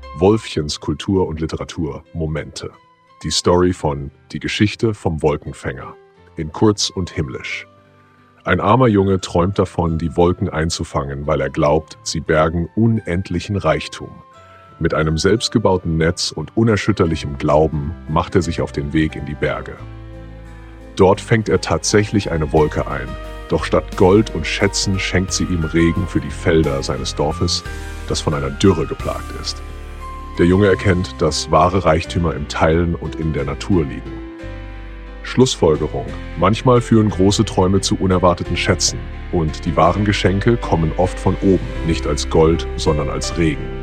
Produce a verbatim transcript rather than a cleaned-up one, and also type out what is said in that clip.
Wolfchens Kultur und Literatur Momente. Die Story von Die Geschichte vom Wolkenfänger in Kurz und Himmlisch. Ein armer Junge träumt davon, die Wolken einzufangen, weil er glaubt, sie bergen unendlichen Reichtum. Mit einem selbstgebauten Netz und unerschütterlichem Glauben macht er sich auf den Weg in die Berge. Dort fängt er tatsächlich eine Wolke ein, doch statt Gold und Schätzen schenkt sie ihm Regen für die Felder seines Dorfes, das von einer Dürre geplagt ist. Der Junge erkennt, dass wahre Reichtümer im Teilen und in der Natur liegen. Schlussfolgerung: Manchmal führen große Träume zu unerwarteten Schätzen und die wahren Geschenke kommen oft von oben, nicht als Gold, sondern als Regen.